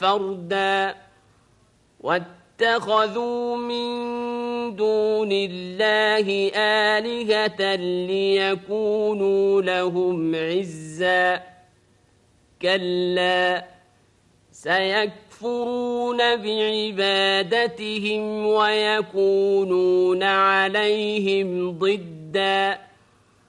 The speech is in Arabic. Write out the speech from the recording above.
فردا واتخذوا من دون الله آلهة ليكونوا لهم عزا كلا سيكفرون بعبادتهم ويكونون عليهم ضدا